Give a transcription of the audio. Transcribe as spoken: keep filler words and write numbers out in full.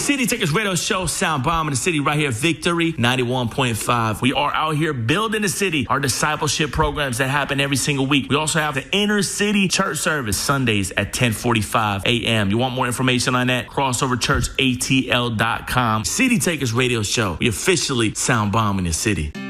City Takers Radio Show, Sound Bomb in the City, right here, Victory ninety-one point five. We are out here building the city. Our discipleship programs that happen every single week. We also have the Inner City Church Service Sundays at ten forty-five a.m. You want more information on that? crossover church a t l dot com. City Takers Radio Show. We officially sound bomb in the city.